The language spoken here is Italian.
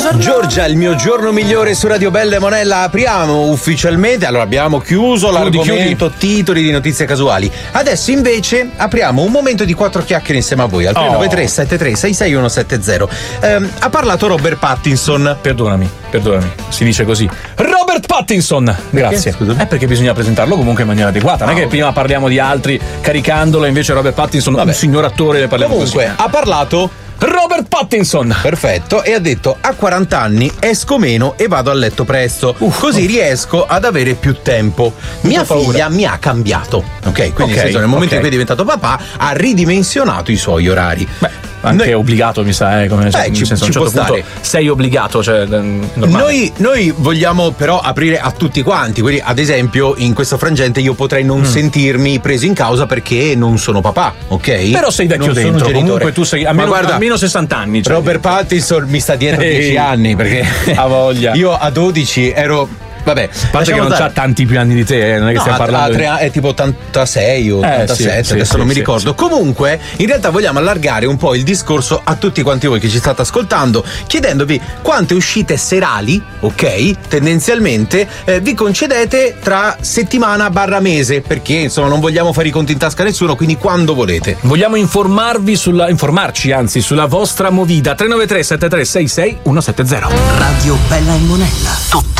Giorgia, il mio giorno migliore su Radio Bella e Monella. Apriamo ufficialmente. Allora, abbiamo chiuso l'argomento titoli di notizie casuali. Adesso invece apriamo un momento di quattro chiacchiere insieme a voi al 393 73 66170. Ha parlato Robert Pattinson. Perdonami, si dice così. Robert Pattinson! Grazie. Scusami. Perché bisogna presentarlo comunque in maniera adeguata. Non è che prima parliamo di altri caricandolo, invece Robert Pattinson, un signor attore, ne parliamo comunque, così. ha parlato Robert Pattinson! Perfetto, e ha detto: a 40 anni esco meno e vado a letto presto, così riesco ad avere più tempo. Mia figlia mi ha cambiato, ok? Quindi nel senso, nel momento in cui è diventato papà ha ridimensionato i suoi orari. Anche obbligato, mi sa, come nel senso, a un certo punto sei obbligato, cioè noi vogliamo però aprire a tutti quanti, quindi ad esempio in questo frangente io potrei non sentirmi preso in causa perché non sono papà, ok? Però sei vecchio dentro, comunque tu sei almeno 60 anni. Cioè. Robert Pattinson mi sta dietro 10 anni perché ha voglia. Io a 12 ero... Vabbè, a parte che non c'ha tanti più anni di te, non è che stiamo parlando è tipo 86 o 87, adesso non mi ricordo. Comunque, in realtà vogliamo allargare un po' il discorso a tutti quanti voi che ci state ascoltando, chiedendovi quante uscite serali, ok, tendenzialmente vi concedete tra settimana / mese, perché insomma non vogliamo fare i conti in tasca a nessuno, quindi quando volete. Vogliamo informarci sulla vostra movida. 393 73 66 170. Radio Bella e Monella.